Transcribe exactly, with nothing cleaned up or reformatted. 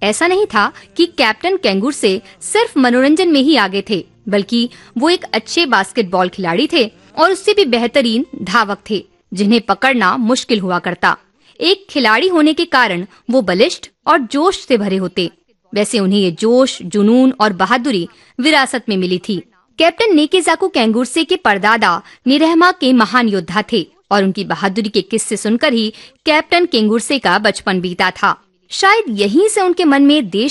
ऐसा नहीं था कि कैप्टन केंगुरसे सिर्फ मनोरंजन में ही आगे थे, बल्कि वो एक अच्छे बास्केटबॉल खिलाड़ी थे और उससे भी बेहतरीन धावक थे, जिन्हें पकड़ना मुश्किल हुआ करता। एक खिलाड़ी होने के कारण वो बलिष्ठ और जोश से भरे होते। वैसे उन्हें ये जोश, जुनून और बहादुरी विरासत में मिली थी। कैप्टन नेकेजाकु केंगुरसे के परदादा निरहमा के महान योद्धा थे और उनकी बहादुरी के किस्से सुनकर ही कैप्टन केंगुरसे का बचपन बीता था। शायद यहीं से उनके मन में देश